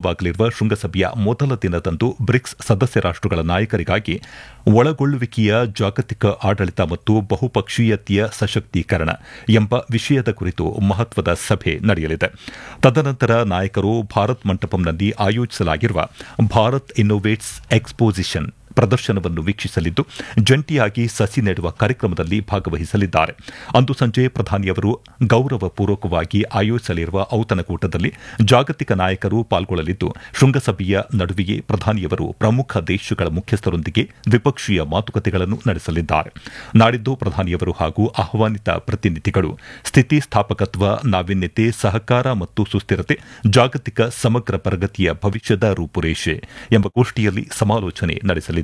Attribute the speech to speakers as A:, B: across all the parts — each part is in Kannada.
A: ಆರಂಭವಾಗಲಿರುವ ಶೃಂಗಸಭೆಯ ಮೊದಲ ದಿನದಂದು ಬ್ರಿಕ್ಸ್ ಸದಸ್ಯ ರಾಷ್ಟಗಳ ನಾಯಕರಿಗಾಗಿ ಒಳಗೊಳ್ಳುವಿಕೆಯ ಜಾಗತಿಕ ಆಡಳಿತ ಮತ್ತು ಬಹುಪಕ್ಷೀಯತೆಯ ಸಶಕ್ತೀಕರಣ ಎಂಬ ವಿಷಯದ ಕುರಿತು ಮಹತ್ವದ ಸಭೆ ನಡೆಯಲಿದೆ. ತದನಂತರ ನಾಯಕರು ಭಾರತ್ ಮಂಟಪಂನಲ್ಲಿ ಆಯೋಜಿಸಲಾಗಿರುವ ಭಾರತ್ ಇನ್ನೋವೇಟ್ಸ್ ಎಕ್ಸ್ಪೋಸಿಷನ್ ಪ್ರದರ್ಶನವನ್ನು ವೀಕ್ಷಿಸಲಿದ್ದು ಜಂಟಿಯಾಗಿ ಸಸಿ ನೆಡುವ ಕಾರ್ಯಕ್ರಮದಲ್ಲಿ ಭಾಗವಹಿಸಲಿದ್ದಾರೆ. ಅಂದು ಸಂಜೆ ಪ್ರಧಾನಿಯವರು ಗೌರವಪೂರ್ವಕವಾಗಿ ಆಯೋಜಿಸಲಿರುವ ಔತಣಕೂಟದಲ್ಲಿ ಜಾಗತಿಕ ನಾಯಕರು ಪಾಲ್ಗೊಳ್ಳಲಿದ್ದು ಶೃಂಗಸಭೆಯ ನಡುವೆಯೇ ಪ್ರಧಾನಿಯವರು ಪ್ರಮುಖ ದೇಶಗಳ ಮುಖ್ಯಸ್ಥರೊಂದಿಗೆ ದ್ವಿಪಕ್ಷೀಯ ಮಾತುಕತೆಗಳನ್ನು ನಡೆಸಲಿದ್ದಾರೆ. ನಾಡಿದ್ದು ಪ್ರಧಾನಿಯವರು ಹಾಗೂ ಆಹ್ವಾನಿತ ಪ್ರತಿನಿಧಿಗಳು ಸ್ಥಿತಿಸ್ಥಾಪಕತ್ವ, ನಾವೀನ್ಯತೆ, ಸಹಕಾರ ಮತ್ತು ಸುಸ್ಥಿರತೆ, ಜಾಗತಿಕ ಸಮಗ್ರ ಪ್ರಗತಿಯ ಭವಿಷ್ಯದ ರೂಪುರೇಷೆ ಎಂಬ ಗೋಷ್ಠಿಯಲ್ಲಿ ಸಮಾಲೋಚನೆ ನಡೆಸಲಿದ್ದಾರೆ.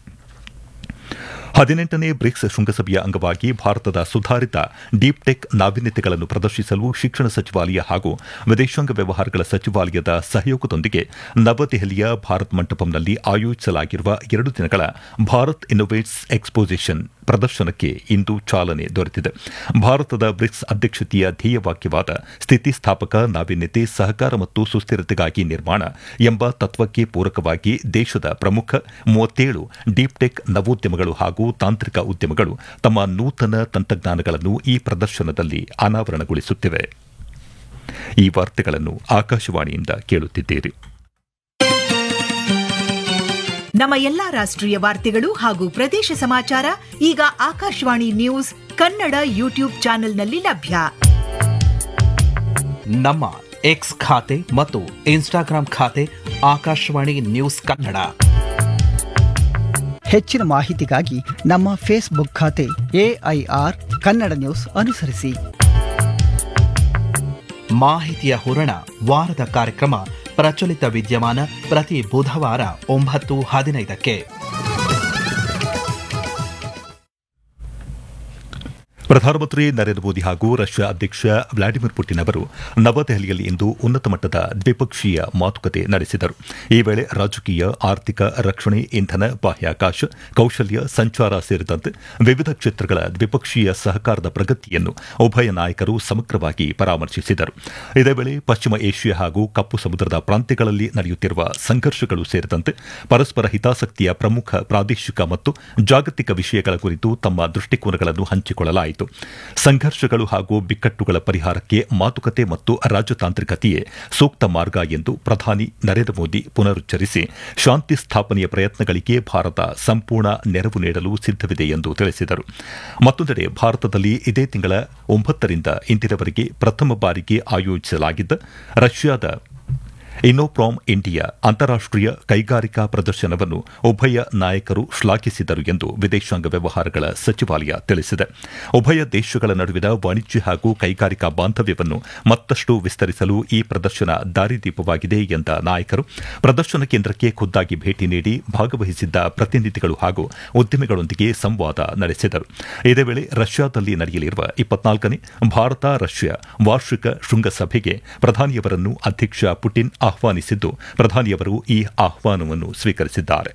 A: 18ನೇ ಬ್ರಿಕ್ಸ್ ಶೃಂಗಸಭೆಯ ಅಂಗವಾಗಿ ಭಾರತದ ಸುಧಾರಿತ ಡೀಪ್ ಟೆಕ್ ನಾವೀನ್ಯತೆಗಳನ್ನು ಪ್ರದರ್ಶಿಸಲು ಶಿಕ್ಷಣ ಸಚಿವಾಲಯ ಹಾಗೂ ವಿದೇಶಾಂಗ ವ್ಯವಹಾರಗಳ ಸಚಿವಾಲಯದ ಸಹಯೋಗದೊಂದಿಗೆ ನವದೆಹಲಿಯ ಭಾರತ್ ಮಂಟಪಂನಲ್ಲಿ ಆಯೋಜಿಸಲಾಗಿರುವ 2 ದಿನಗಳ ಭಾರತ್ ಇನ್ನೋವೇಟ್ಸ್ ಎಕ್ಸ್ಪೋಸಿಷನ್ ಪ್ರದರ್ಶನಕ್ಕೆ ಇಂದು ಚಾಲನೆ ದೊರೆತಿದೆ. ಭಾರತದ ಬ್ರಿಕ್ಸ್ ಅಧ್ಯಕ್ಷತೆಯ ಧ್ಯೇಯವಾಕ್ಯವಾದ ಸ್ಥಿತಿಸ್ಥಾಪಕ, ನಾವೀನ್ಯತೆ, ಸಹಕಾರ ಮತ್ತು ಸುಸ್ಥಿರತೆಗಾಗಿ ನಿರ್ಮಾಣ ಎಂಬ ತತ್ವಕ್ಕೆ ಪೂರಕವಾಗಿ ದೇಶದ ಪ್ರಮುಖ 37 ಡೀಪ್ ಟೆಕ್ ನವೋದ್ಯಮಗಳು ಹಾಗೂ ತಾಂತ್ರಿಕ ಉದ್ಯಮಗಳು ತಮ್ಮ ನೂತನ ತಂತ್ರಜ್ಞಾನಗಳನ್ನು ಈ ಪ್ರದರ್ಶನದಲ್ಲಿ ಅನಾವರಣಗೊಳಿಸುತ್ತಿವೆ. ಈ ವಾರ್ತೆಗಳನ್ನು ಆಕಾಶವಾಣಿಯಿಂದ ಕೇಳುತ್ತಿದ್ದೀರಿ.
B: ನಮ್ಮ ಎಲ್ಲಾ ರಾಷ್ಟ್ರೀಯ ವಾರ್ತೆಗಳು ಹಾಗೂ ಪ್ರದೇಶ ಸಮಾಚಾರ ಈಗ ಆಕಾಶವಾಣಿ ನ್ಯೂಸ್ ಕನ್ನಡ ಯೂಟ್ಯೂಬ್ ಚಾನೆಲ್ನಲ್ಲಿ ಲಭ್ಯ.
C: ನಮ್ಮ ಎಕ್ಸ್ ಖಾತೆ ಮತ್ತು ಇನ್ಸ್ಟಾಗ್ರಾಂ ಖಾತೆ ಆಕಾಶವಾಣಿ ನ್ಯೂಸ್ ಕನ್ನಡ.
D: ಹೆಚ್ಚಿನ ಮಾಹಿತಿಗಾಗಿ ನಮ್ಮ ಫೇಸ್ಬುಕ್ ಖಾತೆ AIR ಕನ್ನಡ ನ್ಯೂಸ್ ಅನುಸರಿಸಿ.
C: ಮಾಹಿತಿಯ ಹೂರಣ ವಾರದ ಕಾರ್ಯಕ್ರಮ ಪ್ರಚಲಿತ ವಿದ್ಯಮಾನ ಪ್ರತಿ ಬುಧವಾರ 9:15ಕ್ಕೆ.
A: ಪ್ರಧಾನಮಂತ್ರಿ ನರೇಂದ್ರ ಮೋದಿ ಹಾಗೂ ರಷ್ಯಾ ಅಧ್ಯಕ್ಷ ವ್ಲಾಡಿಮಿರ್ ಪುಟಿನ್ ಅವರು ನವದೆಹಲಿಯಲ್ಲಿ ಇಂದು ಉನ್ನತ ಮಟ್ಟದ ದ್ವಿಪಕ್ಷೀಯ ಮಾತುಕತೆ ನಡೆಸಿದರು. ಈ ವೇಳೆ ರಾಜಕೀಯ, ಆರ್ಥಿಕ, ರಕ್ಷಣೆ, ಇಂಧನ, ಬಾಹ್ಯಾಕಾಶ, ಕೌಶಲ್ಯ, ಸಂಚಾರ ಸೇರಿದಂತೆ ವಿವಿಧ ಕ್ಷೇತ್ರಗಳ ದ್ವಿಪಕ್ಷೀಯ ಸಹಕಾರದ ಪ್ರಗತಿಯನ್ನು ಉಭಯ ನಾಯಕರು ಸಮಗ್ರವಾಗಿ ಪರಾಮರ್ಶಿಸಿದರು. ಇದೇ ವೇಳೆ ಪಶ್ಚಿಮ ಏಷ್ಯಾ ಹಾಗೂ ಕಪ್ಪು ಸಮುದ್ರದ ಪ್ರಾಂತ್ಯಗಳಲ್ಲಿ ನಡೆಯುತ್ತಿರುವ ಸಂಘರ್ಷಗಳು ಸೇರಿದಂತೆ ಪರಸ್ಪರ ಹಿತಾಸಕ್ತಿಯ ಪ್ರಮುಖ ಪ್ರಾದೇಶಿಕ ಮತ್ತು ಜಾಗತಿಕ ವಿಷಯಗಳ ಕುರಿತು ತಮ್ಮ ದೃಷ್ಟಿಕೋನಗಳನ್ನು ಹಂಚಿಕೊಳ್ಳಲಾಯಿತು. ಸಂಘರ್ಷಗಳು ಹಾಗೂ ಬಿಕ್ಕಟ್ಟುಗಳ ಪರಿಹಾರಕ್ಕೆ ಮಾತುಕತೆ ಮತ್ತು ರಾಜತಾಂತ್ರಿಕತೆಯೇ ಸೂಕ್ತ ಮಾರ್ಗ ಎಂದು ಪ್ರಧಾನಿ ನರೇಂದ್ರ ಮೋದಿ ಪುನರುಚ್ಚರಿಸಿ ಶಾಂತಿ ಸ್ಥಾಪನೆಯ ಪ್ರಯತ್ನಗಳಿಗೆ ಭಾರತ ಸಂಪೂರ್ಣ ನೆರವು ನೀಡಲು ಸಿದ್ದವಿದೆ ಎಂದು ತಿಳಿಸಿದರು. ಮತ್ತೊಂದೆಡೆ ಭಾರತದಲ್ಲಿ ಇದೇ ತಿಂಗಳ 9ರಿಂದ ಇಂದಿನವರೆಗೆ ಪ್ರಥಮ ಬಾರಿಗೆ ಆಯೋಜಿಸಲಾಗಿದ್ದ ರಷ್ಯಾದ ಇನ್ನೋಪ್ರಾಮ್ ಇಂಡಿಯಾ ಅಂತಾರಾಷ್ಟೀಯ ಕೈಗಾರಿಕಾ ಪ್ರದರ್ಶನವನ್ನು ಉಭಯ ನಾಯಕರು ಶ್ಲಾಘಿಸಿದರು ಎಂದು ವಿದೇಶಾಂಗ ವ್ಯವಹಾರಗಳ ಸಚಿವಾಲಯ ತಿಳಿಸಿದೆ. ಉಭಯ ದೇಶಗಳ ನಡುವಿನ ವಾಣಿಜ್ಯ ಹಾಗೂ ಕೈಗಾರಿಕಾ ಬಾಂಧವ್ಯವನ್ನು ಮತ್ತಷ್ಟು ವಿಸ್ತರಿಸಲು ಈ ಪ್ರದರ್ಶನ ದಾರಿದೀಪವಾಗಿದೆ ಎಂದ ನಾಯಕರು ಪ್ರದರ್ಶನ ಕೇಂದ್ರಕ್ಕೆ ಖುದ್ದಾಗಿ ಭೇಟಿ ನೀಡಿ ಭಾಗವಹಿಸಿದ್ದ ಪ್ರತಿನಿಧಿಗಳು ಹಾಗೂ ಉದ್ಯಮಿಗಳೊಂದಿಗೆ ಸಂವಾದ ನಡೆಸಿದರು. ಇದೇ ವೇಳೆ ರಷ್ಯಾದಲ್ಲಿ ನಡೆಯಲಿರುವ 24ನೇ ಭಾರತ ರಷ್ಯಾ ವಾರ್ಷಿಕ ಶೃಂಗಸಭೆಗೆ ಪ್ರಧಾನಿಯವರನ್ನು ಅಧ್ಯಕ್ಷ ಪುಟಿನ್ ಆಹ್ವಾನಿಸಿದ್ದು ಪ್ರಧಾನಿಯವರು ಈ ಆಹ್ವಾನವನ್ನು ಸ್ವೀಕರಿಸಿದ್ದಾರೆ.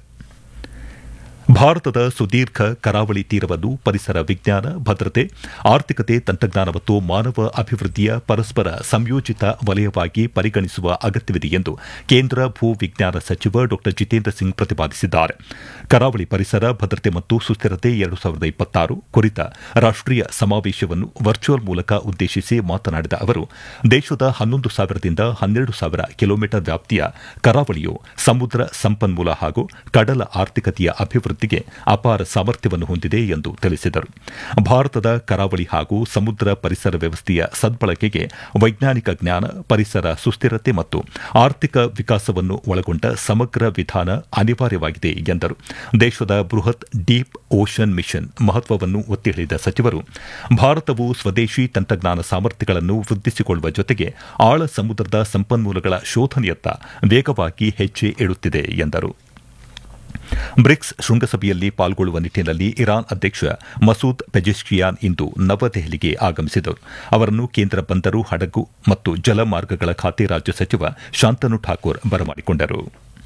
A: ಭಾರತದ ಸುದೀರ್ಘ ಕರಾವಳಿ ತೀರವನ್ನು ಪರಿಸರ ವಿಜ್ಞಾನ, ಭದ್ರತೆ, ಆರ್ಥಿಕತೆ, ತಂತ್ರಜ್ಞಾನ ಮತ್ತು ಮಾನವ ಅಭಿವೃದ್ಧಿಯ ಪರಸ್ಪರ ಸಂಯೋಜಿತ ವಲಯವಾಗಿ ಪರಿಗಣಿಸುವ ಅಗತ್ಯವಿದೆ ಎಂದು ಕೇಂದ್ರ ಭೂ ವಿಜ್ಞಾನ ಸಚಿವ ಡಾ ಜಿತೇಂದ್ರ ಸಿಂಗ್ ಪ್ರತಿಪಾದಿಸಿದ್ದಾರೆ. ಕರಾವಳಿ ಪರಿಸರ ಭದ್ರತೆ ಮತ್ತು ಸುಸ್ಥಿರತೆ 2026 ಕುರಿತ ರಾಷ್ಟೀಯ ಸಮಾವೇಶವನ್ನು ವರ್ಚುವಲ್ ಮೂಲಕ ಉದ್ದೇಶಿಸಿ ಮಾತನಾಡಿದ ಅವರು, ದೇಶದ 11,000ದಿಂದ 12,000 ಕಿಲೋಮೀಟರ್ ವ್ಯಾಪ್ತಿಯ ಕರಾವಳಿಯು ಸಮುದ್ರ ಸಂಪನ್ಮೂಲ ಹಾಗೂ ಕಡಲ ಆರ್ಥಿಕತೆಯ ಅಭಿವೃದ್ಧಿಗೆ ಅಪಾರ ಸಾಮರ್ಥ್ಯವನ್ನು ಹೊಂದಿದೆ ಎಂದು ತಿಳಿಸಿದರು. ಭಾರತದ ಕರಾವಳಿ ಹಾಗೂ ಸಮುದ್ರ ಪರಿಸರ ವ್ಯವಸ್ಥೆಯ ಸದ್ಬಳಕೆಗೆ ವೈಜ್ಞಾನಿಕ ಜ್ಞಾನ, ಪರಿಸರ ಸುಸ್ಥಿರತೆ ಮತ್ತು ಆರ್ಥಿಕ ವಿಕಾಸವನ್ನು ಒಳಗೊಂಡ ಸಮಗ್ರ ವಿಧಾನ ಅನಿವಾರ್ಯವಾಗಿದೆ ಎಂದರು. ದೇಶದ ಬೃಹತ್ ಡೀಪ್ ಓಷನ್ ಮಿಷನ್ ಮಹತ್ವವನ್ನು ಒತ್ತಿ ಹೇಳಿದ ಸಚಿವರು, ಭಾರತವು ಸ್ವದೇಶಿ ತಂತ್ರಜ್ಞಾನ ಸಾಮರ್ಥ್ಯಗಳನ್ನು ವೃದ್ಧಿಸಿಕೊಳ್ಳುವ ಜೊತೆಗೆ ಆಳ ಸಮುದ್ರದ ಸಂಪನ್ಮೂಲಗಳ ಶೋಧನೆಯತ್ತ ವೇಗವಾಗಿ ಹೆಜ್ಜೆ ಇಡುತ್ತಿದೆ ಎಂದರು. ಬ್ರಿಕ್ಸ್ ಶೃಂಗಸಭೆಯಲ್ಲಿ ಪಾಲ್ಗೊಳ್ಳುವ ನಿಟ್ಟಿನಲ್ಲಿ ಇರಾನ್ ಅಧ್ಯಕ್ಷ ಮಸೂದ್ ಪೆಜೆಶ್ಕಿಯಾನ್ ಇಂದು ನವದೆಹಲಿಗೆ ಆಗಮಿಸಿದರು. ಅವರನ್ನು ಕೇಂದ್ರ ಬಂದರು, ಹಡಗು ಮತ್ತು ಜಲಮಾರ್ಗಗಳ ಖಾತೆ ರಾಜ್ಯ ಸಚಿವ ಶಾಂತನು ಠಾಕೂರ್ ಬರಮಾಡಿಕೊಂಡರು.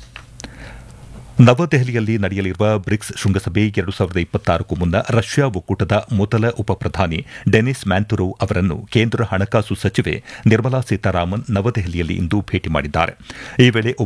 A: ನವದೆಹಲಿಯಲ್ಲಿ ನಡೆಯಲಿರುವ ಬ್ರಿಕ್ಸ್ ಶೃಂಗಸಭೆ 2026ಕ್ಕೂ ಮುನ್ನ ರಷ್ಯಾ ಒಕ್ಕೂಟದ ಮೊದಲ ಉಪಪ್ರಧಾನಿ ಡೆನಿಸ್ ಮ್ಯಾನ್ತುರೋವ್ ಅವರನ್ನು ಕೇಂದ್ರ ಹಣಕಾಸು ಸಚಿವೆ ನಿರ್ಮಲಾ ಸೀತಾರಾಮನ್ ನವದೆಹಲಿಯಲ್ಲಿ ಇಂದು ಭೇಟಿ ಮಾಡಿದ್ದಾರೆ. ಈ ವೇಳೆ